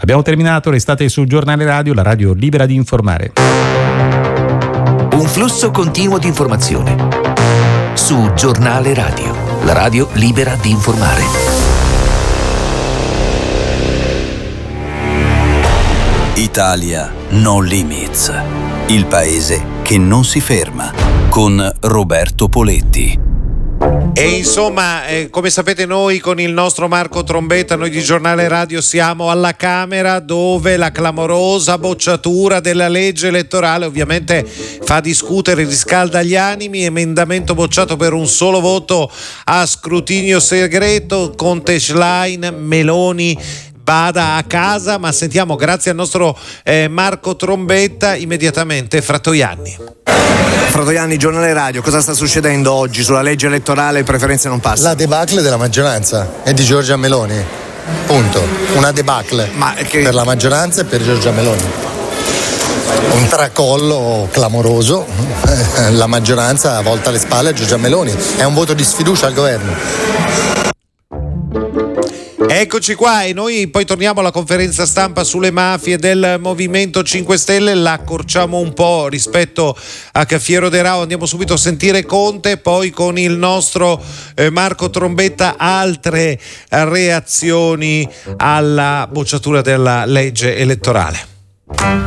Abbiamo terminato, restate sul Giornale Radio, la radio libera di informare. Un flusso continuo di informazione su Giornale Radio, la radio libera di informare. Italia No Limits, il paese che non si ferma, con Roberto Poletti. E insomma, come sapete, noi con il nostro Marco Trombetta, noi di Giornale Radio, siamo alla Camera, dove la clamorosa bocciatura della legge elettorale ovviamente fa discutere, riscalda gli animi. Emendamento bocciato per un solo voto a scrutinio segreto. Conte, Schlein, Meloni vada a casa. Ma sentiamo, grazie al nostro Marco Trombetta, immediatamente Fratoianni. Fratoianni, Giornale Radio, cosa sta succedendo oggi sulla legge elettorale? Preferenze non passa. La debacle della maggioranza e di Giorgia Meloni, punto. Una debacle per la maggioranza e per Giorgia Meloni. Un tracollo clamoroso, la maggioranza volta le spalle a Giorgia Meloni, è un voto di sfiducia al governo. Eccoci qua, e noi poi torniamo alla conferenza stampa sulle mafie del Movimento 5 Stelle, la accorciamo un po' rispetto a Cafiero De Rao, andiamo subito a sentire Conte, poi con il nostro Marco Trombetta altre reazioni alla bocciatura della legge elettorale.